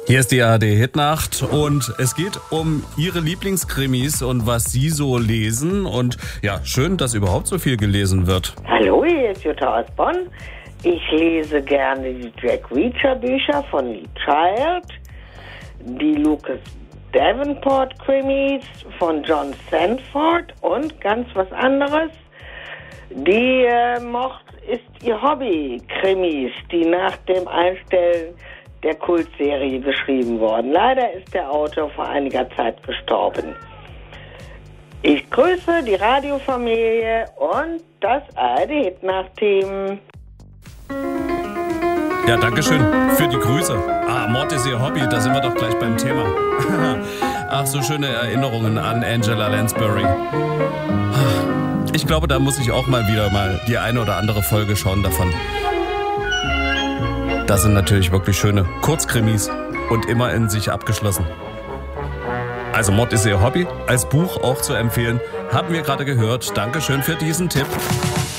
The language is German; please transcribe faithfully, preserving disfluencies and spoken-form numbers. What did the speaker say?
Hier ist die A R D-Hitnacht und es geht um Ihre Lieblingskrimis und was Sie so lesen. Und ja, schön, dass überhaupt so viel gelesen wird. Hallo, hier ist Jutta aus Bonn. Ich lese gerne die Jack Reacher-Bücher von Lee Child, die Lucas Davenport-Krimis von John Sanford und ganz was anderes. Die äh, Mocht ist ihr Hobby, Krimis, die nach dem Einstellen der Kultserie geschrieben worden. Leider ist der Autor vor einiger Zeit gestorben. Ich grüße die Radiofamilie und das A R D-Hitnacht-Team. Ja, danke schön für die Grüße. Ah, Mord ist Ihr Hobby, da sind wir doch gleich beim Thema. Ach, so schöne Erinnerungen an Angela Lansbury. Ich glaube, da muss ich auch mal wieder mal die eine oder andere Folge schauen davon. Das sind natürlich wirklich schöne Kurzkrimis und immer in sich abgeschlossen. Also Mord ist Ihr Hobby, als Buch auch zu empfehlen, haben wir gerade gehört. Dankeschön für diesen Tipp.